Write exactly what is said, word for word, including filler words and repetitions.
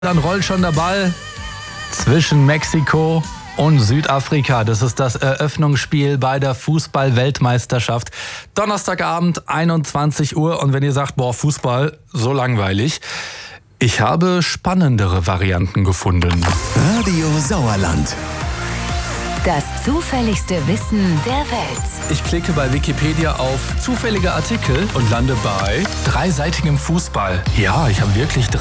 Dann rollt schon der Ball zwischen Mexiko und Südafrika. Das ist das Eröffnungsspiel bei der Fußball-Weltmeisterschaft. Donnerstagabend, einundzwanzig Uhr. Und wenn ihr sagt, boah, Fußball, so langweilig. Ich habe spannendere Varianten gefunden. Radio Sauerland. Das zufälligste Wissen der Welt. Ich klicke bei Wikipedia auf zufällige Artikel und lande bei dreiseitigem Fußball. Ja, ich habe wirklich